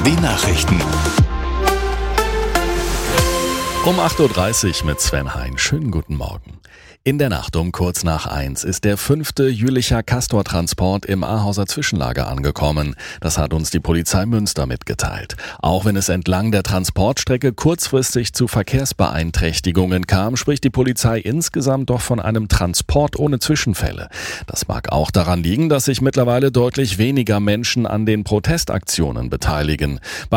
Die Nachrichten. Um 8.30 Uhr mit Sven Hein. Schönen guten Morgen. In der Nacht um kurz nach 1 ist der 5. Jülicher Castor-Transport im Ahauser Zwischenlager angekommen. Das hat uns die Polizei Münster mitgeteilt. Auch wenn es entlang der Transportstrecke kurzfristig zu Verkehrsbeeinträchtigungen kam, spricht die Polizei insgesamt doch von einem Transport ohne Zwischenfälle. Das mag auch daran liegen, dass sich mittlerweile deutlich weniger Menschen an den Protestaktionen beteiligen.